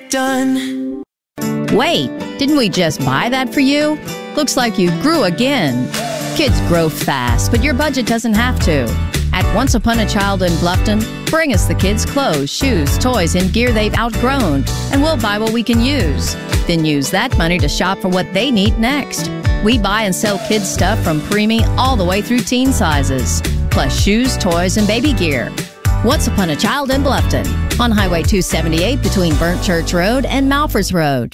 done. Wait, didn't we just buy that for you? Looks like you grew again. Kids grow fast, but your budget doesn't have to. At Once Upon a Child in Bluffton, bring us the kids' clothes, shoes, toys, and gear they've outgrown, and we'll buy what we can use. Then use that money to shop for what they need next. We buy and sell kids' stuff from preemie all the way through teen sizes, plus shoes, toys, and baby gear. Once Upon a Child in Bluffton, on Highway 278 between Burnt Church Road and Malfors Road.